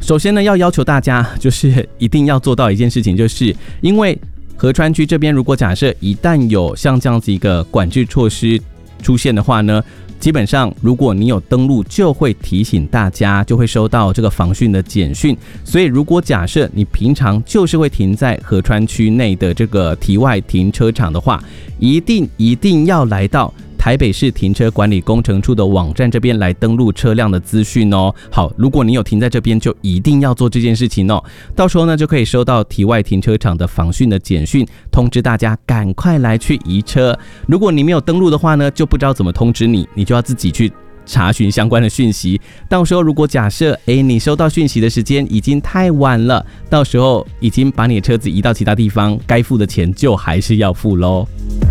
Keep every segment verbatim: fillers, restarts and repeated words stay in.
首先呢，要要求大家就是一定要做到一件事情，就是因为河川区这边如果假设一旦有像这样子一个管制措施出现的话呢，基本上如果你有登录就会提醒大家，就会收到这个防汛的简讯。所以如果假设你平常就是会停在河川区内的这个堤外停车场的话，一定一定要来到台北市停车管理工程处的网站这边来登录车辆的资讯哦。好，如果你有停在这边，就一定要做这件事情哦。到时候呢，就可以收到堤外停车场的防汛的简讯，通知大家赶快来去移车。如果你没有登录的话呢，就不知道怎么通知你，你就要自己去查询相关的讯息。到时候如果假设诶你收到讯息的时间已经太晚了，到时候已经把你的车子移到其他地方，该付的钱就还是要付咯。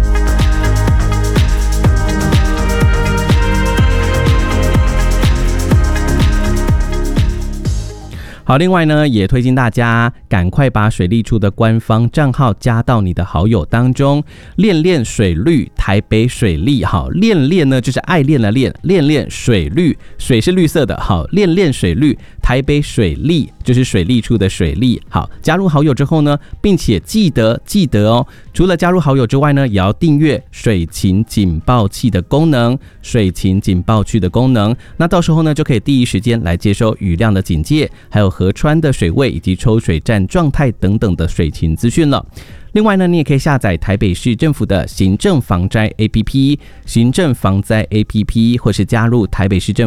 好，另外呢，也推荐大家赶快把水利处的官方账号加到你的好友当中，练练水绿台北水利。好，练练呢就是爱练的练，练练水绿，水是绿色的。好，练练水绿台北水利就是水利处的水利。好，加入好友之后呢，并且记得记得哦，除了加入好友之外呢，也要订阅水情警报器的功能，水情警报器的功能。那到时候呢，就可以第一时间来接收雨量的警戒，还有河川的水位以及抽水站状态等等的水情资讯了。另外呢，你也可以下载台北市政府的行政防灾 A P P、行政防灾 A P P， 或是加入台北市政府